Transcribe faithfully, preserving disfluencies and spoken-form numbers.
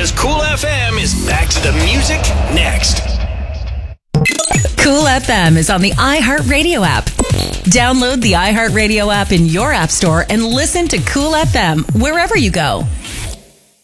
says Cool F M is back to the music next. Cool F M is on the iHeartRadio app. Download the iHeartRadio app in your app store and listen to Cool F M wherever you go.